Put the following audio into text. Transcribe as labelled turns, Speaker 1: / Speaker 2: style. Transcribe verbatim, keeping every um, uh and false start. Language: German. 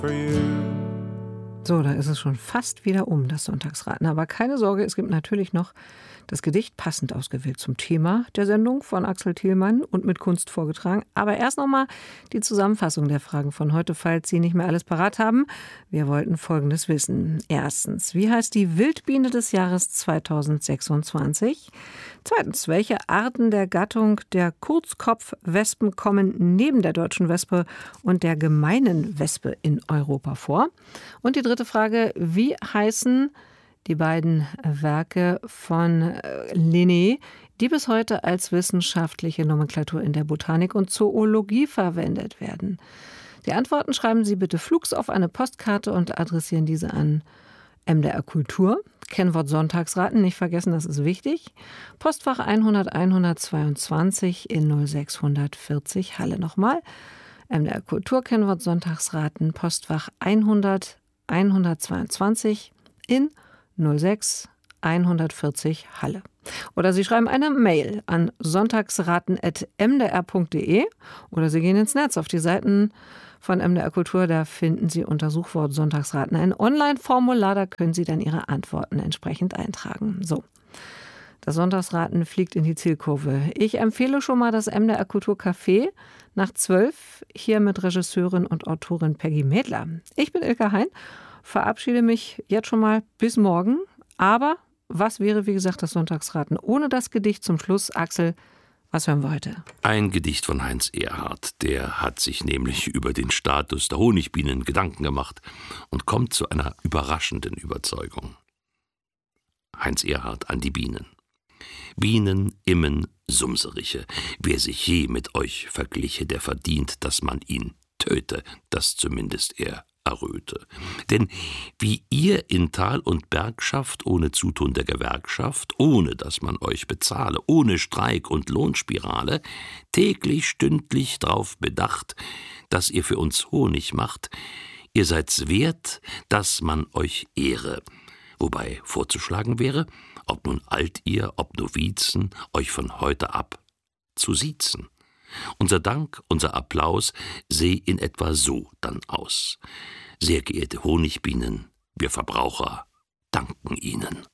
Speaker 1: So, da ist es schon fast wieder um, das Sonntagsraten. Aber keine Sorge, es gibt natürlich noch das Gedicht, passend ausgewählt zum Thema der Sendung von Axel Thielmann und mit Kunst vorgetragen. Aber erst nochmal die Zusammenfassung der Fragen von heute, falls Sie nicht mehr alles parat haben. Wir wollten Folgendes wissen. Erstens, wie heißt die Wildbiene des Jahres zweitausendsechsundzwanzig? Zweitens, welche Arten der Gattung der Kurzkopfwespen kommen neben der deutschen Wespe und der gemeinen Wespe in Europa vor? Und die dritte Frage, wie heißen die beiden Werke von Linné, die bis heute als wissenschaftliche Nomenklatur in der Botanik und Zoologie verwendet werden? Die Antworten schreiben Sie bitte flugs auf eine Postkarte und adressieren diese an M D R Kultur. Kennwort Sonntagsraten, nicht vergessen, das ist wichtig. Postfach hundert hundertzweiundzwanzig in null sechs vierzig Halle nochmal. M D R Kultur, Kennwort Sonntagsraten, Postfach hundert hundertzweiundzwanzig in null sechs hundertvierzig Halle. Oder Sie schreiben eine Mail an sonntagsraten at m d r punkt d e oder Sie gehen ins Netz auf die Seiten von M D R Kultur. Da finden Sie unter Suchwort Sonntagsraten ein Online-Formular. Da können Sie dann Ihre Antworten entsprechend eintragen. So, das Sonntagsraten fliegt in die Zielkurve. Ich empfehle schon mal das M D R Kultur Café nach zwölf, hier mit Regisseurin und Autorin Peggy Mädler. Ich bin Ilka Hein, verabschiede mich jetzt schon mal bis morgen. Aber was wäre, wie gesagt, das Sonntagsraten ohne das Gedicht zum Schluss? Axel, was hören wir heute?
Speaker 2: Ein Gedicht von Heinz Erhardt. Der hat sich nämlich über den Status der Honigbienen Gedanken gemacht und kommt zu einer überraschenden Überzeugung. Heinz Erhardt an die Bienen. Bienen, Immen, Sumseriche. Wer sich je mit euch vergliche, der verdient, dass man ihn töte, dass zumindest er erröte. Denn wie ihr in Tal und Berg schafft, ohne Zutun der Gewerkschaft, ohne dass man euch bezahle, ohne Streik und Lohnspirale, täglich, stündlich drauf bedacht, dass ihr für uns Honig macht, ihr seid's wert, dass man euch ehre. Wobei vorzuschlagen wäre, ob nun alt ihr, ob Novizen, euch von heute ab zu siezen. Unser Dank, unser Applaus sehe in etwa so dann aus. Sehr geehrte Honigbienen, wir Verbraucher danken Ihnen.